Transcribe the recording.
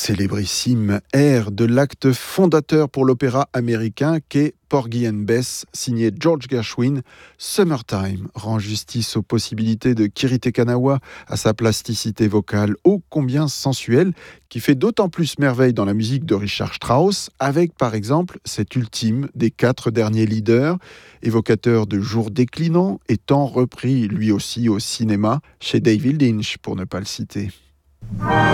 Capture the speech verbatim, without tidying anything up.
célébrissime air de l'acte fondateur pour l'opéra américain qu'est Porgy and Bess, signé George Gershwin. Summertime rend justice aux possibilités de Kirite Kanawa, à sa plasticité vocale ô combien sensuelle, qui fait d'autant plus merveille dans la musique de Richard Strauss, avec par exemple cet ultime des quatre derniers leaders, évocateur de jours déclinants, étant repris lui aussi au cinéma, chez David Lynch pour ne pas le citer.